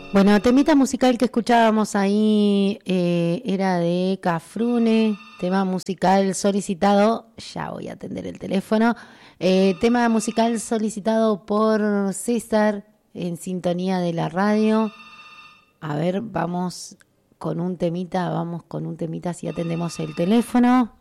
Bueno, temita musical que escuchábamos ahí era de Cafrune, tema musical solicitado, ya voy a atender el teléfono, tema musical solicitado por César en sintonía de la radio. A ver, vamos con un temita si atendemos el teléfono.